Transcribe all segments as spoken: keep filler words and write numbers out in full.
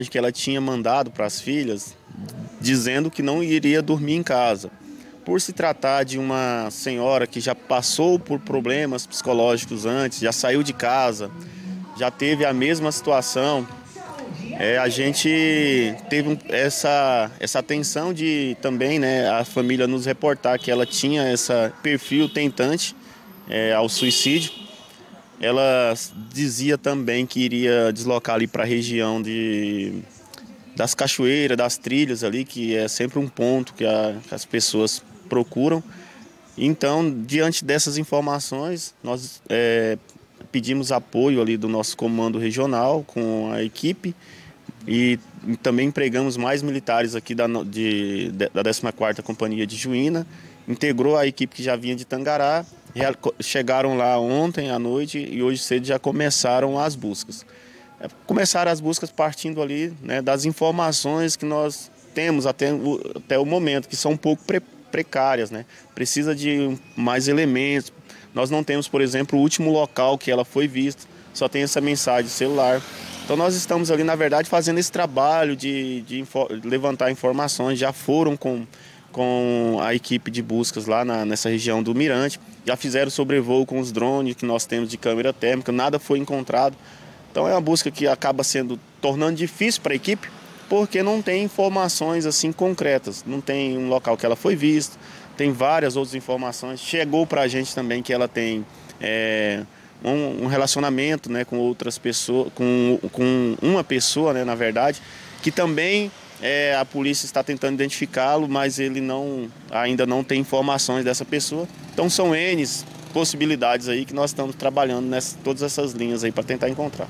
que ela tinha mandado para as filhas, dizendo que não iria dormir em casa. Por se tratar de uma senhora que já passou por problemas psicológicos antes, já saiu de casa, já teve a mesma situação, é, a gente teve essa, essa atenção de também, né, a família nos reportar que ela tinha esse perfil tentante é, ao suicídio. Ela dizia também que iria deslocar ali para a região de, das cachoeiras, das trilhas ali, que é sempre um ponto que, a, que as pessoas procuram. Então, diante dessas informações, nós é, pedimos apoio ali do nosso comando regional com a equipe e também empregamos mais militares aqui da, de, da décima quarta Companhia de Juína, integrou a equipe que já vinha de Tangará. Chegaram lá ontem à noite e hoje cedo já começaram as buscas. Começaram as buscas partindo ali, né, das informações que nós temos até o, até o momento, que são um pouco pre, precárias, né? Precisa de mais elementos. Nós não temos, por exemplo, o último local que ela foi vista, só tem essa mensagem de celular. Então nós estamos ali, na verdade, fazendo esse trabalho de, de info, levantar informações. Já foram com... com a equipe de buscas lá na, nessa região do Mirante, já fizeram sobrevoo com os drones que nós temos de câmera térmica, nada foi encontrado. Então é uma busca que acaba sendo, tornando difícil para a equipe, porque não tem informações assim concretas, não tem um local que ela foi vista, tem várias outras informações. Chegou para a gente também que ela tem é, um, um relacionamento, né, com outras pessoas, com, com uma pessoa, né, na verdade, que também... É, a polícia está tentando identificá-lo, mas ele não, ainda não tem informações dessa pessoa. Então são N possibilidades aí que nós estamos trabalhando nessas, todas essas linhas aí para tentar encontrar.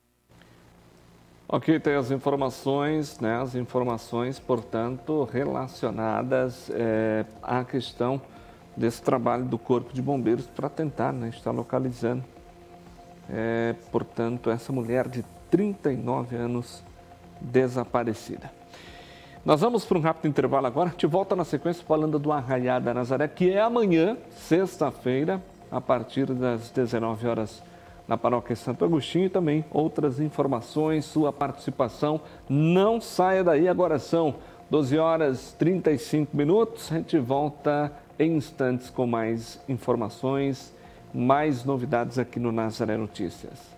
Ok, tem as informações, né, as informações, portanto, relacionadas é, à questão desse trabalho do Corpo de Bombeiros para tentar, né, estar localizando, é, portanto, essa mulher de trinta e nove anos desaparecida. Nós vamos para um rápido intervalo agora, a gente volta na sequência falando do Arraiá da Nazaré, que é amanhã, sexta-feira, a partir das dezenove horas, na Paróquia Santo Agostinho, e também outras informações, sua participação. Não saia daí, agora são doze horas e trinta e cinco minutos, a gente volta em instantes com mais informações, mais novidades aqui no Nazaré Notícias.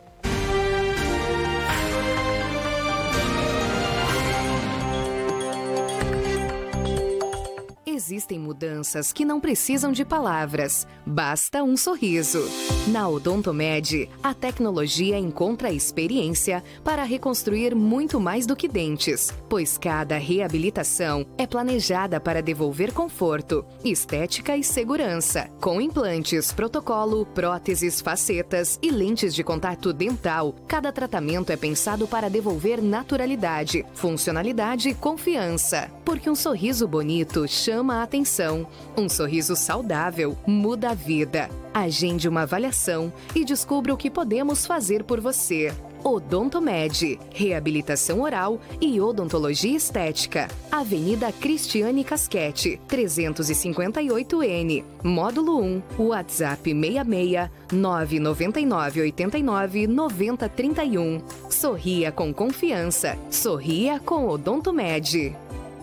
Existem mudanças que não precisam de palavras, basta um sorriso. Na Odontomed, a tecnologia encontra a experiência para reconstruir muito mais do que dentes, pois cada reabilitação é planejada para devolver conforto, estética e segurança. Com implantes, protocolo, próteses, facetas e lentes de contato dental, cada tratamento é pensado para devolver naturalidade, funcionalidade e confiança. Porque um sorriso bonito chama a atenção. Um sorriso saudável muda a vida. Agende uma avaliação e descubra o que podemos fazer por você. Odontomed, reabilitação oral e odontologia estética. Avenida Cristiane Casquete, trezentos e cinquenta e oito N, Módulo um, WhatsApp seis seis nove nove nove oito nove nove zero três um. Sorria com confiança. Sorria com Odontomed.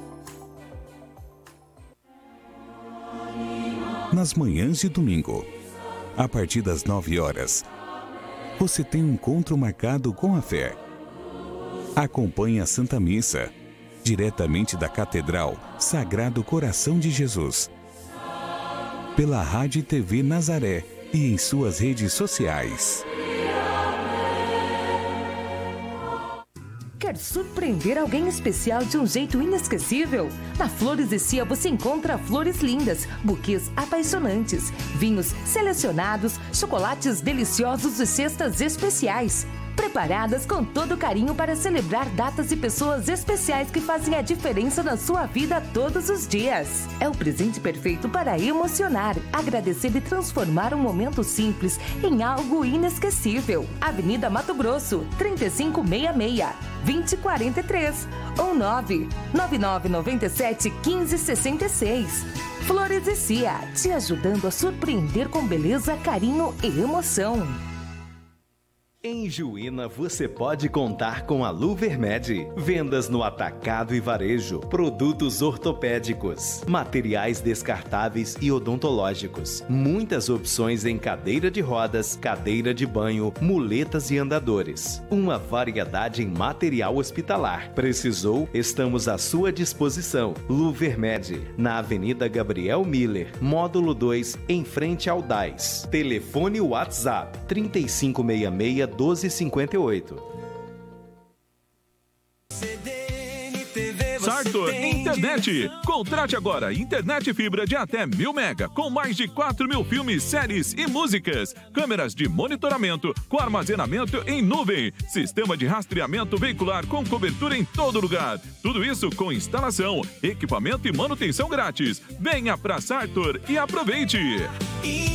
Nas manhãs de domingo, a partir das nove horas, você tem um encontro marcado com a fé. Acompanhe a Santa Missa, diretamente da Catedral Sagrado Coração de Jesus, pela Rádio e T V Nazaré e em suas redes sociais. Quer surpreender alguém especial de um jeito inesquecível? Na Flores e Cia você encontra flores lindas, buquês apaixonantes, vinhos selecionados, chocolates deliciosos e cestas especiais. Preparadas com todo carinho para celebrar datas e pessoas especiais que fazem a diferença na sua vida todos os dias. É o presente perfeito para emocionar, agradecer e transformar um momento simples em algo inesquecível. Avenida Mato Grosso, trinta e cinco sessenta e seis, vinte e quarenta e três ou nove nove nove nove sete quinze sessenta e seis. Flores e Cia, te ajudando a surpreender com beleza, carinho e emoção. Em Juína você pode contar com a Luvermed. Vendas no atacado e varejo, produtos ortopédicos, materiais descartáveis e odontológicos. Muitas opções em cadeira de rodas, cadeira de banho, muletas e andadores. Uma variedade em material hospitalar. Precisou? Estamos à sua disposição. Luvermed, na Avenida Gabriel Miller, módulo dois, em frente ao D A I S. Telefone WhatsApp trinta e cinco sessenta e seis, doze cinquenta e oito. Sartor Internet. Contrate agora internet fibra de até mil mega, com mais de quatro mil filmes, séries e músicas. Câmeras de monitoramento com armazenamento em nuvem. Sistema de rastreamento veicular com cobertura em todo lugar. Tudo isso com instalação, equipamento e manutenção grátis. Venha pra Sartor e aproveite!